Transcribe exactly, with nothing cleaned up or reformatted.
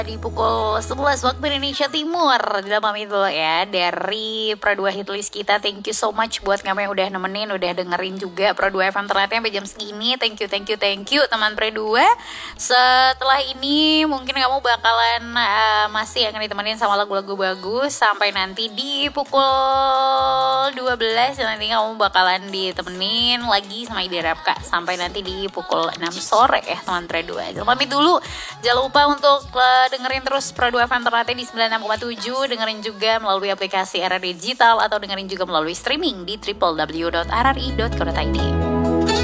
Di pukul sebelas waktu Indonesia Timur. Dalam pamit dulu ya dari Pro dua Hitlist kita. Thank you so much buat kamu yang udah nemenin, udah dengerin juga Pro dua F M ternyata sampai jam segini. Thank you, thank you, thank you teman Pro dua. Setelah ini mungkin kamu bakalan uh, masih akan ditemenin sama lagu-lagu bagus sampai nanti di pukul dua belas. Nanti kamu bakalan ditemenin lagi sama Ide Rapka sampai nanti di pukul enam sore ya teman Pro dua. Jangan pamit dulu. Jangan lupa untuk uh, dengerin terus Pro dua F M ternate di sembilan puluh enam koma tujuh, dengerin juga melalui aplikasi R R I Digital atau dengerin juga melalui streaming di w w w dot r r i dot co dot i d.